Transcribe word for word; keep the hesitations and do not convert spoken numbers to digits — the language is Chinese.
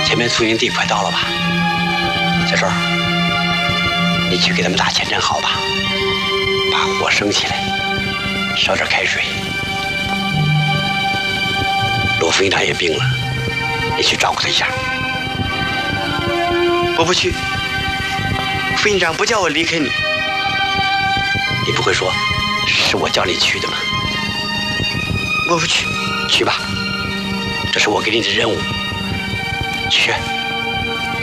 前面宿营地快到了吧？小周，你去给他们打前阵好吧？把火升起来，烧点开水。罗副营长也病了，你去照顾他一下。 我不去，副营长不叫我离开你。 你不会说是我叫你去的吗？ 我不去。 去吧，这是我给你的任务。去。